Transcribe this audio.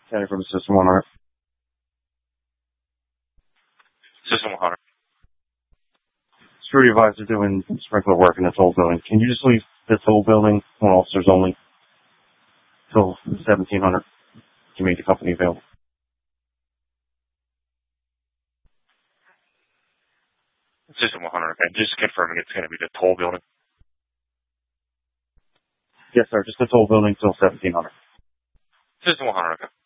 Kenny from System 100. System 100. Security advisor doing sprinkler work in the toll building. Can you just leave the toll building, one officers only, till 1700 to make the company available? System 100, okay. Just confirming it's going to be the toll building. Yes, sir. Just the toll building till 1700. System 100, okay.